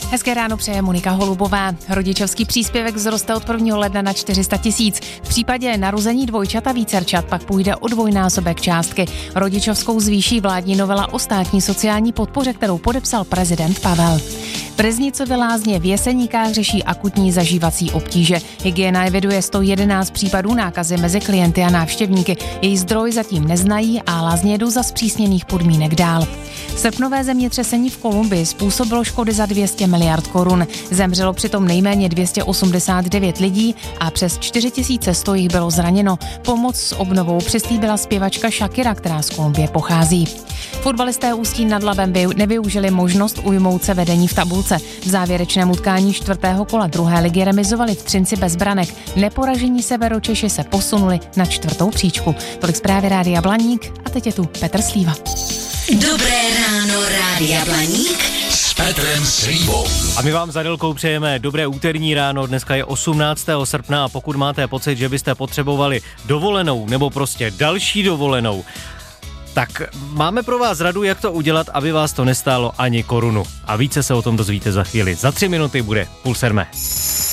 Hezké ráno přeje Monika Holubová. Rodičovský příspěvek vzroste od 1. ledna na 400 000. V případě narození dvojčat a vícerčat pak půjde o dvojnásobek částky. Rodičovskou zvýší vládní novela o státní sociální podpoře, kterou podepsal prezident Pavel. Breznicové lázně v Jeseníkách řeší akutní zažívací obtíže. Hygiena eviduje 111 případů nákazy mezi klienty a návštěvníky. Její zdroj zatím neznají a lázně jdou za zpřísněných podmínek dál. Srpnové zemětřesení v Kolumbii způsobilo škody za 200 miliard korun. Zemřelo přitom nejméně 289 lidí a přes 4100 jich bylo zraněno. Pomoc s obnovou přislíbila zpěvačka Shakira, která z Kolumbie pochází. Fotbalisté Ústí nad Labem nevyužili možnost ujmout se vedení v tabulce. V závěrečném utkání 4. kola 2. ligy remizovali v Třinci bez branek. Neporažení Severočeši se posunuli na 4. příčku. Tolik zprávy Rádia Blaník a teď je tu Petr Slíva. Dobré ráno, Rádia Blaník s Petrem Slívou. A my vám za Delkou přejeme dobré úterní ráno. Dneska je 18. srpna a pokud máte pocit, že byste potřebovali dovolenou nebo prostě další dovolenou, tak máme pro vás radu, jak to udělat, aby vás to nestálo ani korunu. A více se o tom dozvíte za chvíli. Za 3 minuty bude 6:30.